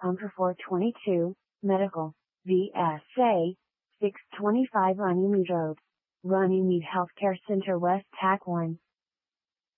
for 422, Medical, VSA, 625 Runnymede Road, Runnymede Healthcare Center West TAC 1.